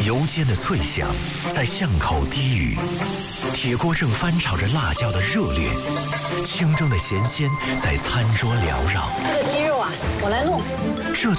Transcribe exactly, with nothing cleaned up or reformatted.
油煎的脆香在巷口低语，铁锅正翻炒着辣椒的热烈，清蒸的咸鲜在餐桌缭绕。 这个鸡肉啊，我来弄。 这